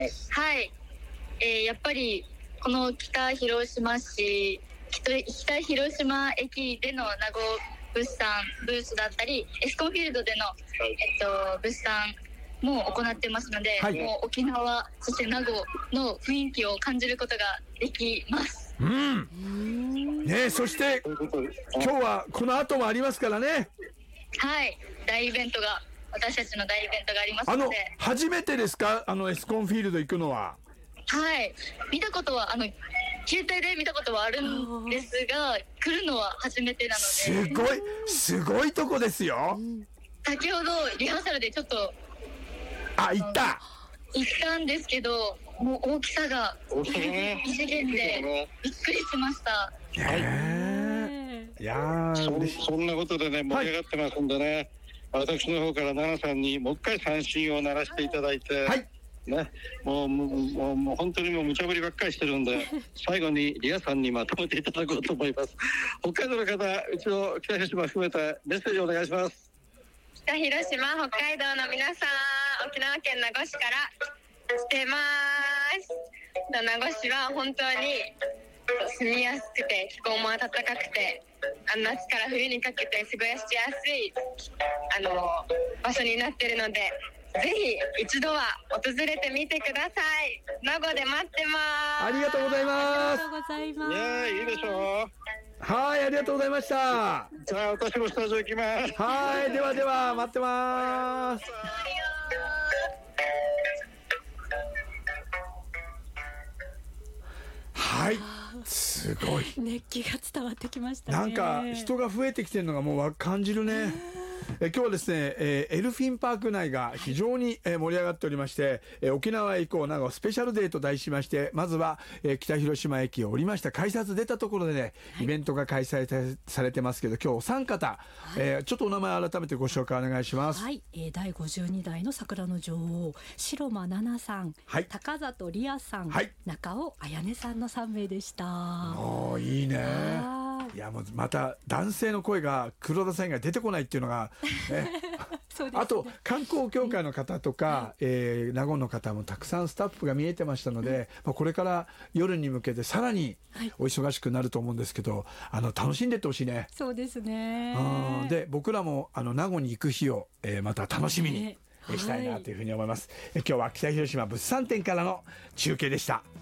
はい、やっぱりこの北広島駅での名護物産ブースだったり、エスコンフィールドでの、物産も行ってますので、 はい、 もう沖縄そして名護の雰囲気を感じることができます。 ね、そして今日はこの後もありますからね。 はい、私たちの大イベントがありますので。 初めてですか、エスコンフィールド行くのは？ はい、見たことは携帯で見たことはあるんですが、来るのは初めてなので。 すごいとこですよ。 先ほどリハーサルでちょっと行ったんですけど、もう大きさが異次元でびっくりしました。 いやそんなことでね、盛り上がってますんでね、私の方から奈々さんにもう一回三振を鳴らしていただいて、ね、もう本当にもう無茶ぶりばっかりしてるんで最後にリアさんにまとめていただこうと思います。北海道の方、うちの北広島含めてメッセージお願いします。 北広島、北海道の皆さん、沖縄県名護市から来てます。名護市は本当に住みやすくて、気候も暖かくて、夏から冬にかけて過ごしやすい場所になっているので、ぜひ一度は訪れてみてください。名護で待ってます。 ありがとうございます。 いいでしょう。 はい、ありがとうございました。 じゃあ私もスタジオ行きます。 はい、では待ってます。はい、すごい熱気が伝わってきましたね。 なんか人が増えてきてるのがもう感じるね。今日はですね、エルフィンパーク内が非常に盛り上がっておりまして、沖縄へ行こう名護スペシャルデーと題しまして、まずは北広島駅を降りました改札出たところでね、イベントが開催されてますけど、今日お三方、ちょっとお名前改めてご紹介お願いします。 はい、第52代の桜の女王白間奈々さん、高里理也さん、中尾彩音さんの3名でした。 いいね。いや、もうまた男性の声が黒田さんが出てこないっていうのが、ねあと観光協会の方とか、名護の方もたくさんスタッフが見えてましたので、これから夜に向けてさらにお忙しくなると思うんですけど、楽しんでってほしいね。 そうですね。 で僕らも名護に行く日を、また楽しみにしたいなというふうに思います。今日は北広島物産展からの中継でした。